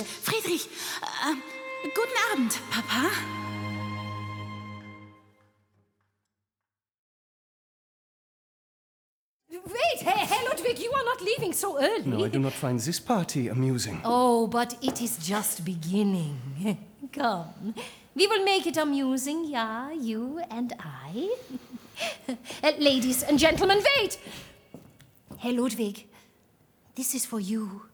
Friedrich, guten Abend, Papa. Wait, hey, Ludwig, you are not leaving so early. No, I do not find this party amusing. Oh, but it is just beginning. Come, we will make it amusing, yeah, you and I. Ladies and gentlemen, wait! Hey, Ludwig, this is for you.